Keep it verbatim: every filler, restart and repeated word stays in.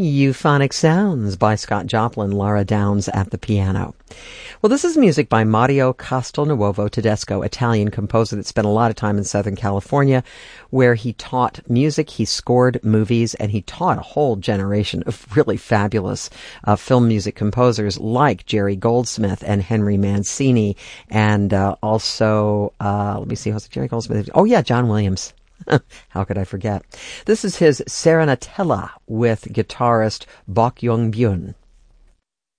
Euphonic Sounds by Scott Joplin, Laura Downs at the piano. Well, this is music by Mario Castelnuovo Tedesco, Italian composer that spent a lot of time in Southern California, where he taught music, he scored movies, and he taught a whole generation of really fabulous uh, film music composers like Jerry Goldsmith and Henry Mancini, and uh, also, uh, let me see, who's Jerry Goldsmith? Oh, yeah, John Williams. How could I forget? This is his Serenatella with guitarist Bok Young Byun.